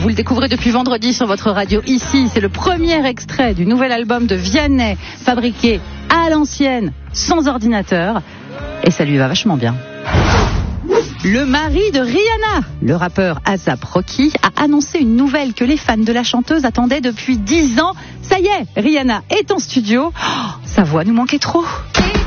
Vous le découvrez depuis vendredi sur votre radio ici. C'est le premier extrait du nouvel album de Vianney, fabriqué à l'ancienne, sans ordinateur. Et ça lui va vachement bien. Le mari de Rihanna, le rappeur A$AP Rocky, a annoncé une nouvelle que les fans de la chanteuse attendaient depuis 10 ans. Ça y est, Rihanna est en studio. Oh, sa voix nous manquait trop.